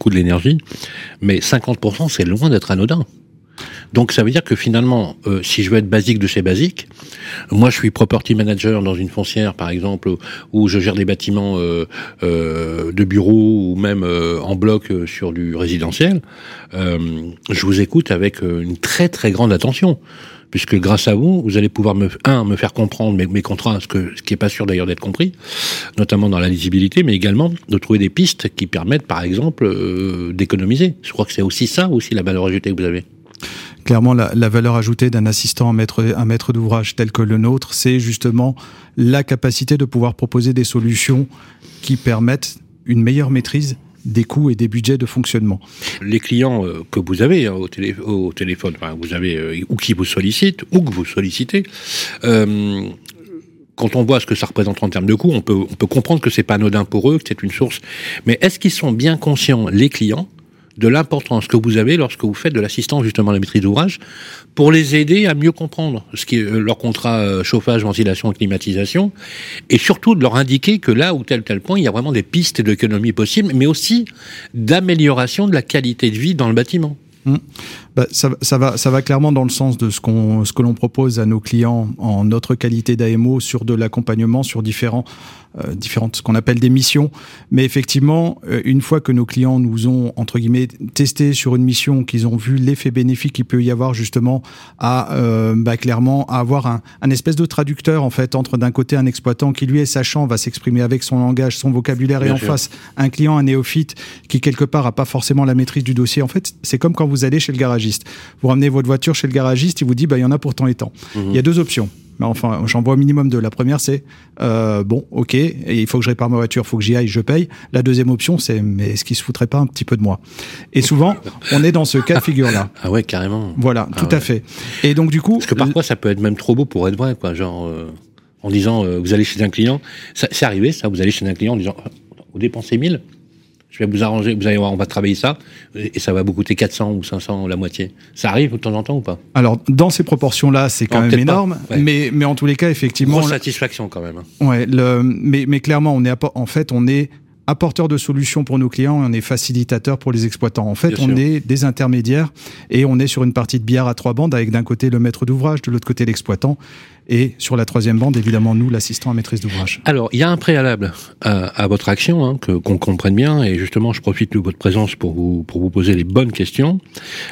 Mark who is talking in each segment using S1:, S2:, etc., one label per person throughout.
S1: beaucoup de l'énergie, mais 50%, c'est loin d'être anodin. Donc ça veut dire que finalement, si je veux être basique de chez basique, moi je suis property manager dans une foncière par exemple, où je gère des bâtiments de bureaux ou même en bloc sur du résidentiel, je vous écoute avec une très très grande attention. Puisque grâce à vous, vous allez pouvoir me faire comprendre mes contrats, ce qui est pas sûr d'ailleurs d'être compris, notamment dans la lisibilité, mais également de trouver des pistes qui permettent, par exemple, d'économiser. Je crois que c'est aussi ça, aussi la valeur ajoutée que vous avez.
S2: Clairement, la valeur ajoutée d'un assistant, un maître d'ouvrage tel que le nôtre, c'est justement la capacité de pouvoir proposer des solutions qui permettent une meilleure maîtrise des coûts et des budgets de fonctionnement.
S1: Les clients que vous avez au téléphone, enfin, vous avez ou qui vous sollicitent, ou que vous sollicitez, quand on voit ce que ça représente en termes de coûts, on peut comprendre que c'est pas anodin pour eux, que c'est une source. Mais est-ce qu'ils sont bien conscients, les clients, de l'importance que vous avez lorsque vous faites de l'assistance justement à la maîtrise d'ouvrage pour les aider à mieux comprendre ce qui est leur contrat chauffage, ventilation, climatisation, et surtout de leur indiquer que là ou tel point il y a vraiment des pistes d'économie possibles, mais aussi d'amélioration de la qualité de vie dans le bâtiment.
S2: Ça va clairement dans le sens de ce que l'on propose à nos clients en notre qualité d'AMO sur de l'accompagnement sur différentes ce qu'on appelle des missions. Mais effectivement, une fois que nos clients nous ont entre guillemets testé sur une mission, qu'ils ont vu l'effet bénéfique qu'il peut y avoir justement à clairement à avoir un espèce de traducteur en fait entre d'un côté un exploitant qui lui est sachant, va s'exprimer avec son langage, son vocabulaire, et en face un client, un néophyte qui quelque part a pas forcément la maîtrise du dossier. En fait, c'est comme quand vous allez chez le garagiste. Vous ramenez votre voiture chez le garagiste, il vous dit il y en a pour tant et tant. Il y a deux options. Mais enfin, j'en vois au minimum deux. La première, c'est ok, et il faut que je répare ma voiture, il faut que j'y aille, je paye. La deuxième option, c'est mais est-ce qu'il se foutrait pas un petit peu de moi? Et souvent, on est dans ce cas de figure-là.
S1: Ah ouais, carrément.
S2: Voilà, tout à fait. Et donc du coup,
S1: parce que parfois, ça peut être même trop beau pour être vrai, quoi. Genre, en disant, vous allez chez un client, c'est arrivé, ça. Vous allez chez un client en disant, vous dépensez 1000. Je vais vous arranger, vous allez voir, on va travailler ça, et ça va vous coûter 400 ou 500, la moitié. Ça arrive de temps en temps ou pas?
S2: Alors, dans ces proportions-là, c'est quand même énorme,
S1: ouais.
S2: mais en tous les cas, effectivement...
S1: Grosse satisfaction quand même.
S2: Ouais, mais clairement, on est apporteur de solutions pour nos clients et on est facilitateur pour les exploitants. En fait, on est des intermédiaires et on est sur une partie de billard à 3 bandes avec d'un côté le maître d'ouvrage, de l'autre côté l'exploitant et sur la troisième bande, évidemment, nous, l'assistant à maîtrise d'ouvrage.
S1: Alors, il y a un préalable à votre action, qu'on comprenne bien, et justement, je profite de votre présence pour vous poser les bonnes questions.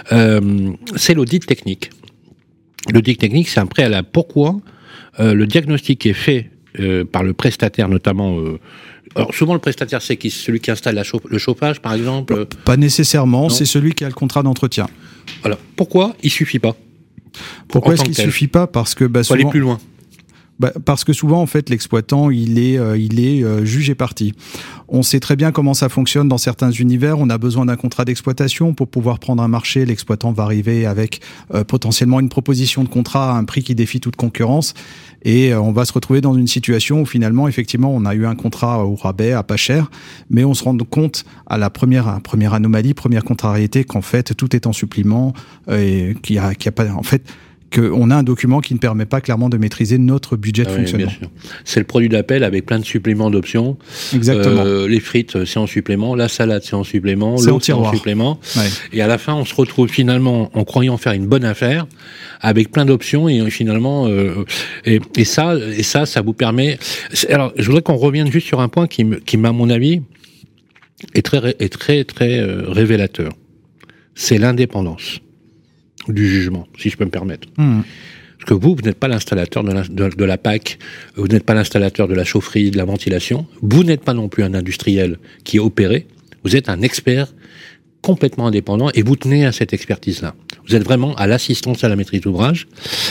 S1: C'est l'audit technique. L'audit technique, c'est un préalable. Pourquoi le diagnostic est fait par le prestataire, notamment... alors souvent le prestataire c'est qui? Celui qui installe le chauffage par exemple?
S2: Pas nécessairement, c'est celui qui a le contrat d'entretien.
S1: Alors pourquoi il suffit pas?
S2: Pourquoi est-ce qu'il suffit pas? Parce que
S1: faut aller plus loin.
S2: Parce que souvent, en fait, l'exploitant, il est juge et partie. On sait très bien comment ça fonctionne dans certains univers. On a besoin d'un contrat d'exploitation pour pouvoir prendre un marché. L'exploitant va arriver avec potentiellement une proposition de contrat à un prix qui défie toute concurrence. Et on va se retrouver dans une situation où finalement, effectivement, on a eu un contrat au rabais, à pas cher, mais on se rend compte à la première anomalie, première contrariété, qu'en fait, tout est en supplément et qu'il y a pas, en fait, qu'on a un document qui ne permet pas clairement de maîtriser notre budget de fonctionnement.
S1: Bien sûr. C'est le produit d'appel avec plein de suppléments d'options.
S2: Exactement.
S1: Les frites, c'est en supplément. La salade, c'est en supplément.
S2: L'eau,
S1: c'est en supplément. Ouais. Et à la fin, on se retrouve finalement en croyant faire une bonne affaire avec plein d'options et finalement, et ça vous permet. Alors, je voudrais qu'on revienne juste sur un point qui, à mon avis, est très révélateur. C'est l'indépendance du jugement, si je peux me permettre. Parce que vous n'êtes pas l'installateur de la PAC, vous n'êtes pas l'installateur de la chaufferie, de la ventilation, vous n'êtes pas non plus un industriel qui est opéré, vous êtes un expert complètement indépendant et vous tenez à cette expertise-là. Vous êtes vraiment à l'assistance à la maîtrise d'ouvrage.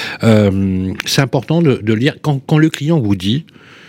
S1: C'est important de le dire. Quand le client vous dit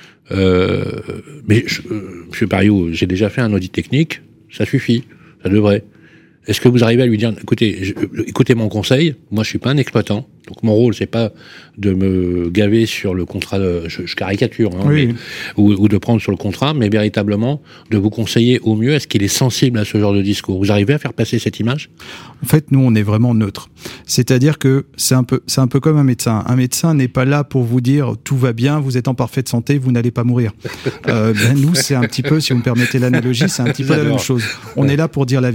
S1: mais monsieur Pariou, j'ai déjà fait un audit technique, ça suffit, ça devrait. Est-ce que vous arrivez à lui dire, écoutez mon conseil, moi je suis pas un exploitant, donc mon rôle c'est pas de me gaver sur le contrat, je caricature,
S2: oui.
S1: ou de prendre sur le contrat, mais véritablement de vous conseiller au mieux. Est-ce qu'il est sensible à ce genre de discours? Vous arrivez à faire passer cette image?
S2: En fait, nous on est vraiment neutre. C'est-à-dire que c'est un peu comme un médecin. Un médecin n'est pas là pour vous dire tout va bien, vous êtes en parfaite santé, vous n'allez pas mourir. Nous c'est un petit peu, si vous me permettez l'analogie, c'est un petit peu la même chose. On est là pour dire la vérité.